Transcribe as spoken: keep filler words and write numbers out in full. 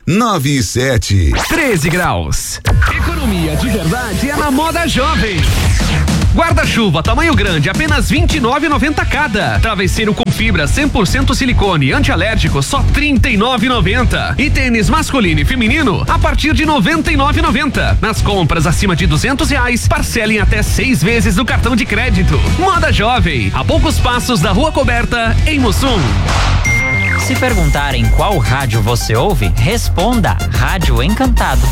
nove e sete. treze graus. Economia de verdade é na Moda Jovem. Guarda-chuva tamanho grande, apenas vinte e nove reais e noventa centavos cada. Travesseiro com fibra cem por cento silicone antialérgico, só trinta e nove reais e noventa centavos. E tênis masculino e feminino a partir de noventa e nove reais e noventa centavos. Nas compras acima de duzentos reais, parcelem até seis vezes no cartão de crédito. Moda Jovem, a poucos passos da Rua Coberta, em Mussum. Se perguntarem qual rádio você ouve, responda Rádio Encantado.